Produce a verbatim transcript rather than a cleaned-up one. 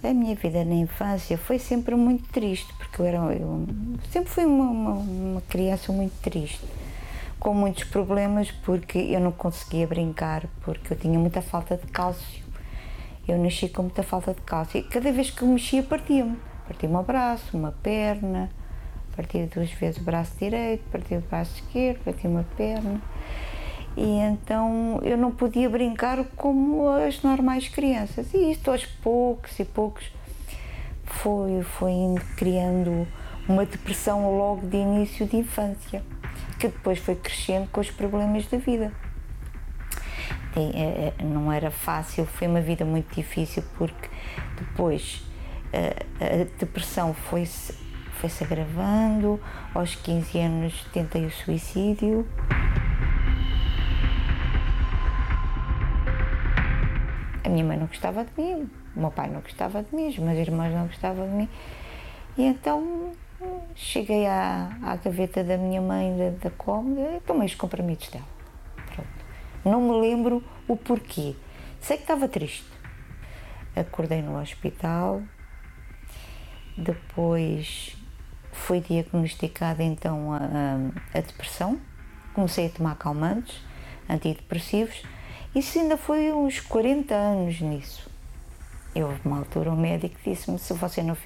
A minha vida na infância foi sempre muito triste, porque eu, era, eu sempre fui uma, uma, uma criança muito triste, com muitos problemas, porque eu não conseguia brincar, porque eu tinha muita falta de cálcio. Eu nasci com muita falta de cálcio e cada vez que eu mexia partia-me. Partia-me o braço, uma perna, partia duas vezes o braço direito, partia o braço esquerdo, partia-me a perna. E então eu não podia brincar como as normais crianças. E isto aos poucos e poucos foi, foi indo criando uma depressão logo de início de infância, que depois foi crescendo com os problemas da vida. E, não era fácil, foi uma vida muito difícil, porque depois a, a depressão foi-se foi-se agravando. Aos quinze anos tentei o suicídio. A minha mãe não gostava de mim, o meu pai não gostava de mim, os meus irmãos não gostavam de mim. E então cheguei à, à gaveta da minha mãe, da, da cômoda, e tomei os comprimidos dela. Pronto. Não me lembro o porquê. Sei que estava triste. Acordei no hospital, depois fui diagnosticada então a, a, a depressão, comecei a tomar calmantes, antidepressivos. Isso ainda foi uns quarenta anos nisso. Eu, uma altura, o médico disse-me: se você não